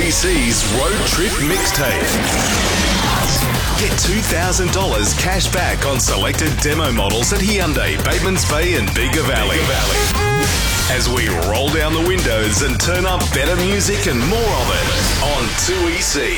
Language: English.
2EC's Road Trip Mixtape. Get $2,000 cash back on selected demo models at Hyundai, Batemans Bay and Bega Valley. As we roll down the windows and turn up better music and more of it on 2EC.